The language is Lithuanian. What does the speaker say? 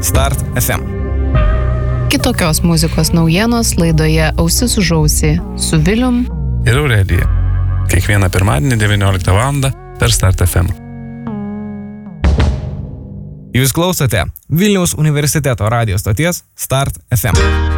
Start FM. Kitokios muzikos naujienos laidoje Ausis už ausį su Vilium ir Aurelija. Kiekvieną pirmadienį 19 val. Per Start FM. Jūs klausote Vilniaus universiteto radijo stoties Start FM.